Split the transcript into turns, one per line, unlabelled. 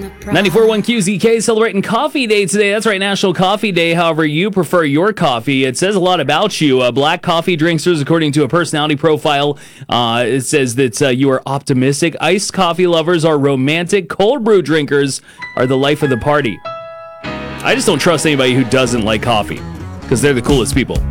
94.1 QZK celebrating Coffee Day today. That's right, National Coffee Day. However you prefer your coffee, it says a lot about you. Black coffee drinksters, according to a personality profile, it says that you are optimistic. Iced coffee lovers are romantic. Cold brew drinkers are the life of the party. I just don't trust anybody who doesn't like coffee because they're the coolest people.